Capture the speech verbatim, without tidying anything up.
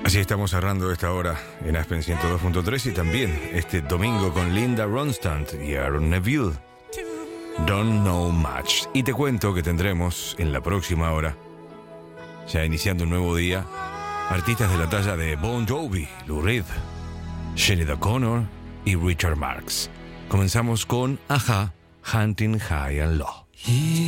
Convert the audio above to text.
Así estamos cerrando esta hora en Aspen ciento dos punto tres y también este domingo con Linda Ronstadt y Aaron Neville. Don't Know Much. Y te cuento que tendremos en la próxima hora, ya iniciando un nuevo día, artistas de la talla de Bon Jovi, Lou Reed, Sinéad O'Connor y Richard Marx. Comenzamos con Aja, Hunting High and Low.